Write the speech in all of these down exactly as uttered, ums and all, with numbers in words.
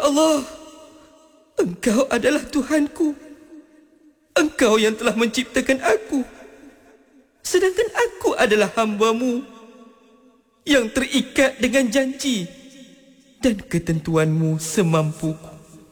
Ya Allah, Engkau adalah Tuhanku. Engkau yang telah menciptakan aku, sedangkan aku adalah hamba-Mu yang terikat dengan janji dan ketentuan-Mu semampuku.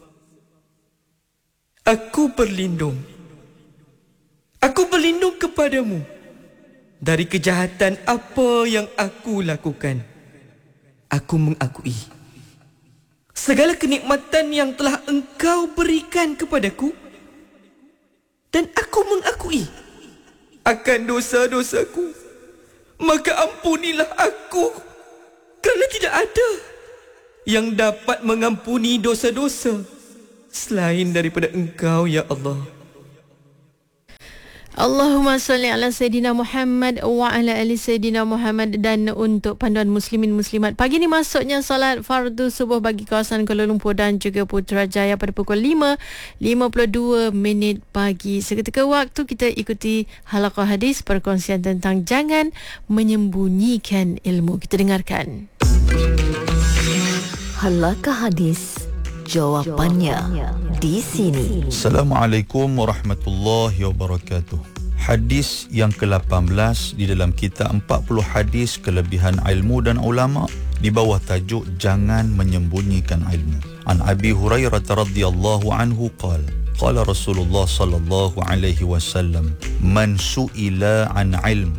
Aku berlindung. Aku berlindung kepadamu dari kejahatan apa yang aku lakukan. Aku mengakui segala kenikmatan yang telah Engkau berikan kepadaku, dan aku mengakui akan dosa-dosaku. Maka ampunilah aku, kerana tidak ada yang dapat mengampuni dosa-dosa selain daripada Engkau, ya Allah. Allahumma salli ala Sayyidina Muhammad wa ala ali Sayyidina Muhammad. Dan untuk panduan muslimin muslimat, pagi ni masuknya solat fardu subuh bagi kawasan Kuala Lumpur dan juga Putrajaya pada pukul lima lima puluh dua minit pagi. Seketika waktu kita ikuti halaqah hadis perkongsian tentang jangan menyembunyikan ilmu. Kita dengarkan halaqah hadis, jawapannya di sini. Assalamualaikum warahmatullahi wabarakatuh. Hadis yang ke lapan belas di dalam kitab empat puluh hadis kelebihan ilmu dan ulama di bawah tajuk jangan menyembunyikan ilmu. An Abi Hurairah radhiyallahu anhu qala qala Rasulullah sallallahu alaihi wasallam man su'ila an ilm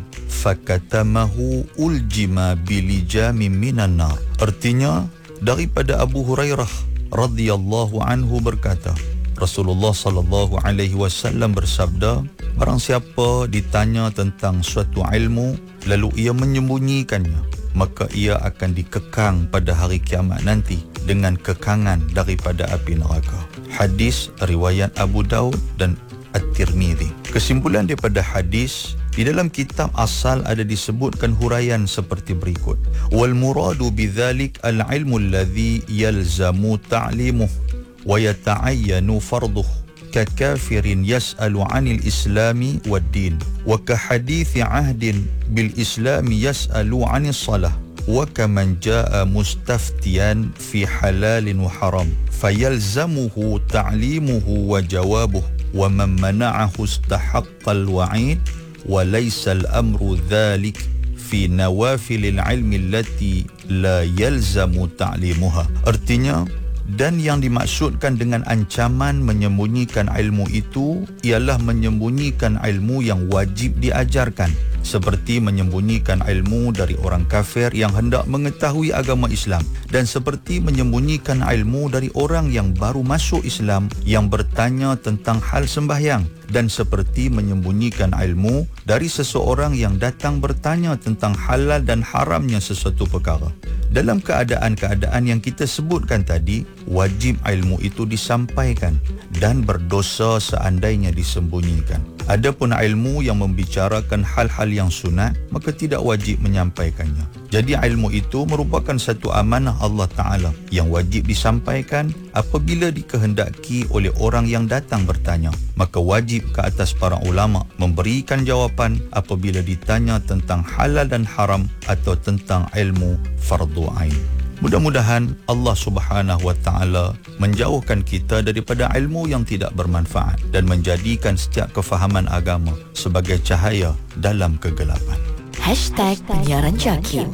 fakatamahu uljima bilijami minan nar. Artinya, daripada Abu Hurairah radhiyallahu anhu berkata, Rasulullah sallallahu alaihi wasallam bersabda, barang siapa ditanya tentang suatu ilmu lalu ia menyembunyikannya, maka ia akan dikekang pada hari kiamat nanti dengan kekangan daripada api neraka. Hadis riwayat Abu Daud dan At-Tirmizi. Kesimpulan daripada hadis, di dalam kitab asal ada disebutkan huraian seperti berikut. Wal muradu bidzalik al-ilmu alladhi yalzamu ta'limuh wa yata'ayyanu farduh ka kafirin yas'alu 'anil islami wad-din wa ka hadithi 'ahdin bil islami yas'alu 'anis salah wa kaman jaa'a mustaftiyan fi halalin wa haram fayalzamuhu ta'limuhu wa jawabuh wa man mana'ahu istahaqqal wa'id وليس الأمر ذلك في نوافل العلم التي لا يلزم تعليمها. Artinya, dan yang dimaksudkan dengan ancaman menyembunyikan ilmu itu ialah menyembunyikan ilmu yang wajib diajarkan, seperti menyembunyikan ilmu dari orang kafir yang hendak mengetahui agama Islam, dan seperti menyembunyikan ilmu dari orang yang baru masuk Islam yang bertanya tentang hal sembahyang, dan seperti menyembunyikan ilmu dari seseorang yang datang bertanya tentang halal dan haramnya sesuatu perkara. Dalam keadaan-keadaan yang kita sebutkan tadi, wajib ilmu itu disampaikan dan berdosa seandainya disembunyikan. Adapun ilmu yang membicarakan hal-hal yang sunat, maka tidak wajib menyampaikannya. Jadi ilmu itu merupakan satu amanah Allah Ta'ala yang wajib disampaikan apabila dikehendaki oleh orang yang datang bertanya. Maka wajib ke atas para ulama memberikan jawapan apabila ditanya tentang halal dan haram atau tentang ilmu fardu ain. Mudah-mudahan Allah Subhanahu wa taala menjauhkan kita daripada ilmu yang tidak bermanfaat dan menjadikan setiap kefahaman agama sebagai cahaya dalam kegelapan. Hashtag Penyiaran Jakim.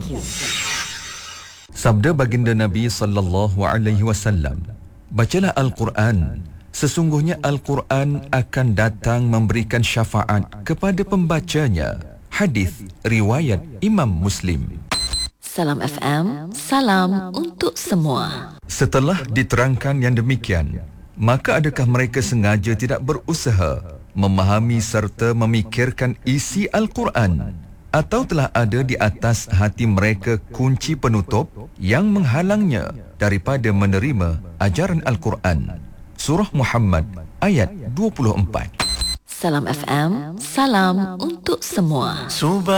Sabda baginda Nabi sallallahu alaihi wasallam, bacalah Al-Quran. Sesungguhnya Al-Quran akan datang memberikan syafaat kepada pembacanya. Hadis riwayat Imam Muslim. Salam F M, salam untuk semua. Setelah diterangkan yang demikian, maka adakah mereka sengaja tidak berusaha memahami serta memikirkan isi Al-Quran, atau telah ada di atas hati mereka kunci penutup yang menghalangnya daripada menerima ajaran Al-Quran? Surah Muhammad ayat dua puluh empat. Salam F M, salam untuk semua.